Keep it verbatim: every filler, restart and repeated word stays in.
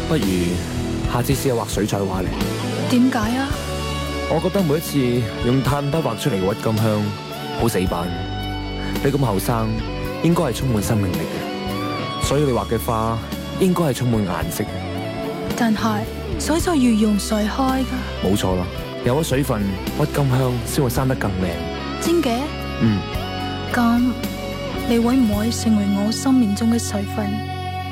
不如下次試下畫水彩畫嚟。 點解啊？ 我覺得每一次用炭筆畫出嚟嘅鬱金香好死板。你咁後生，應該係充滿生命力嘅，所以你畫嘅花應該係充滿顏色嘅。 但係水彩要用水開噶。 冇錯啦，有咗水分，鬱金香先會生得更靚。 真嘅？ 嗯。 咁你會唔會成為我生命中嘅水分？